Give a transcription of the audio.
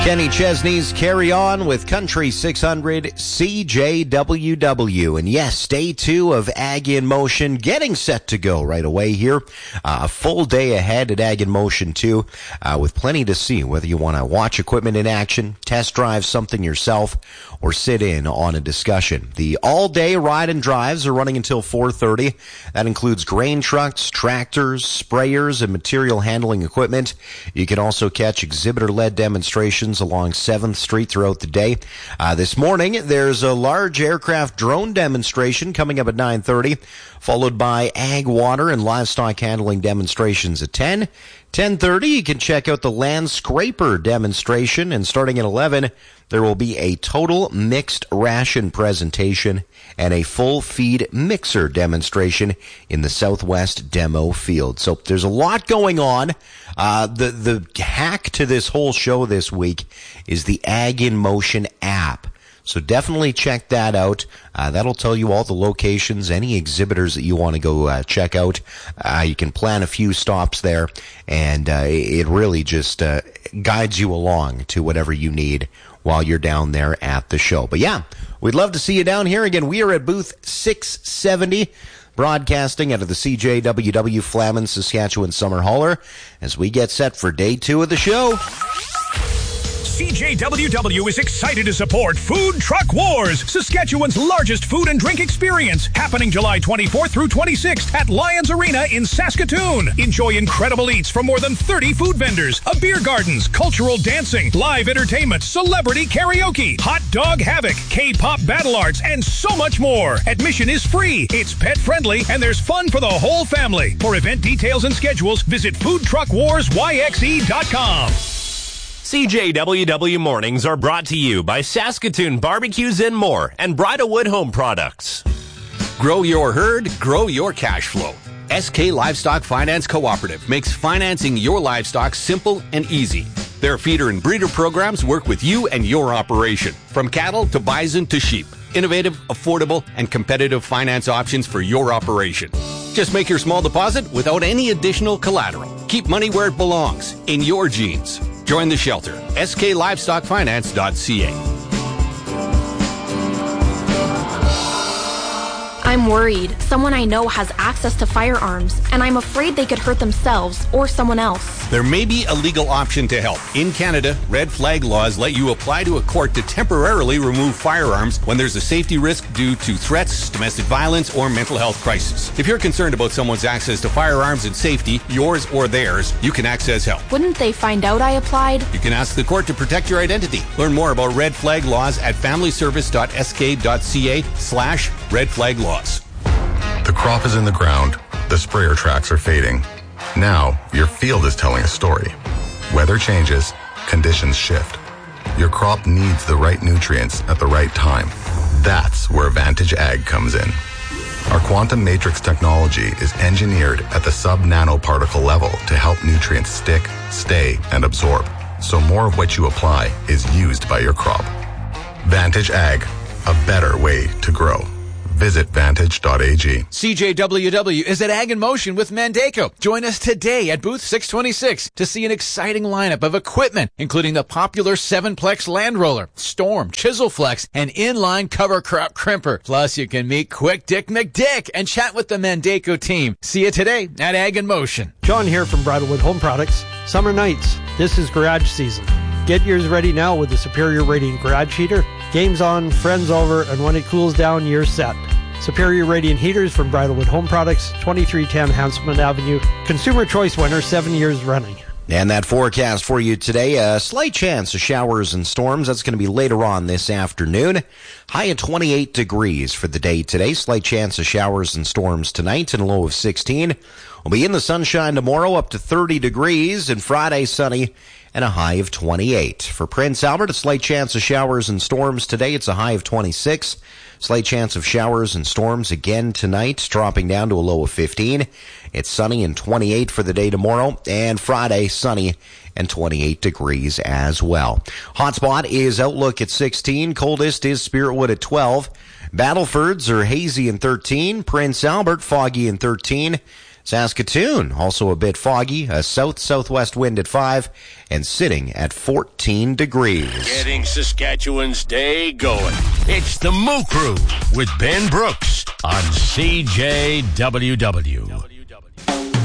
Kenny Chesney's Carry On with Country 600 CJWW. And yes, day 2 of Ag in Motion getting set to go right away here. A full day ahead at Ag in Motion 2 with plenty to see, whether you want to watch equipment in action, test drive something yourself, or sit in on a discussion. The all-day ride and drives are running until 4:30. That includes grain trucks, tractors, sprayers, and material handling equipment. You can also catch exhibitor-led demonstrations along 7th Street throughout the day. This morning, there's a large aircraft drone demonstration coming up at 9:30, followed by ag, water, and livestock handling demonstrations at 10. 10:30, you can check out the land scraper demonstration, and starting at 11, there will be a total mixed ration presentation and a full feed mixer demonstration in the Southwest demo field. So there's a lot going on. The hack to this whole show this week is the Ag in Motion app. So definitely check that out. That'll tell you all the locations, any exhibitors that you want to go check out. You can plan a few stops there, and it really just guides you along to whatever you need while you're down there at the show. But yeah, we'd love to see you down here. Again, we are at booth 670. Broadcasting out of the CJWW Flamin, Saskatchewan Summer Hauler as we get set for day 2 of the show. CJWW is excited to support Food Truck Wars, Saskatchewan's largest food and drink experience, happening July 24th through 26th at Lions Arena in Saskatoon. Enjoy incredible eats from more than 30 food vendors, a beer gardens, cultural dancing, live entertainment, celebrity karaoke, hot dog havoc, K-pop battle arts, and so much more. Admission is free, it's pet friendly, and there's fun for the whole family. For event details and schedules, visit foodtruckwarsYXE.com. CJWW Mornings are brought to you by Saskatoon Barbecues and More and Bridalwood Home Products. Grow your herd, grow your cash flow. SK Livestock Finance Cooperative makes financing your livestock simple and easy. Their feeder and breeder programs work with you and your operation, from cattle to bison to sheep. Innovative, affordable, and competitive finance options for your operation. Just make your small deposit without any additional collateral. Keep money where it belongs, in your jeans. Join the shelter, sklivestockfinance.ca. I'm worried. Someone I know has access to firearms, and I'm afraid they could hurt themselves or someone else. There may be a legal option to help. In Canada, red flag laws let you apply to a court to temporarily remove firearms when there's a safety risk due to threats, domestic violence, or mental health crisis. If you're concerned about someone's access to firearms and safety, yours or theirs, you can access help. Wouldn't they find out I applied? You can ask the court to protect your identity. Learn more about red flag laws at familyservice.sk.ca/red flag laws. The crop is in the ground. The sprayer tracks are fading. Now, your field is telling a story. Weather changes, conditions shift. Your crop needs the right nutrients at the right time. That's where Vantage Ag comes in. Our quantum matrix technology is engineered at the sub-nanoparticle level to help nutrients stick, stay, and absorb, so more of what you apply is used by your crop. Vantage Ag, a better way to grow. Visit vantage.ag. CJWW is at Ag in Motion with Mandaco. Join us today at booth 626 to see an exciting lineup of equipment, including the popular 7-plex Land Roller, Storm, Chisel Flex, and inline cover crop crimper. Plus, you can meet Quick Dick McDick and chat with the Mandaco team. See you today at Ag in Motion. John here from Bridalwood Home Products. Summer nights. This is garage season. Get yours ready now with the Superior Radiant Garage Heater. Game's on, friends over, and when it cools down, you're set. Superior Radiant Heaters from Bridalwood Home Products, 2310 Hanselman Avenue. Consumer Choice winner, 7 years running. And that forecast for you today, a slight chance of showers and storms. That's going to be later on this afternoon. High of 28 degrees for the day today. Slight chance of showers and storms tonight and a low of 16. We'll be in the sunshine tomorrow up to 30 degrees, and Friday sunny and a high of 28. For Prince Albert, a slight chance of showers and storms today. It's a high of 26. Slight chance of showers and storms again tonight, dropping down to a low of 15. It's sunny and 28 for the day tomorrow, and Friday sunny and 28 degrees as well. Hotspot is Outlook at 16. Coldest is Spiritwood at 12. Battlefords are hazy and 13. Prince Albert foggy and 13. Saskatoon, also a bit foggy, a south-southwest wind at 5, and sitting at 14 degrees. Getting Saskatchewan's day going. It's the Moo Crew with Ben Brooks on CJWW.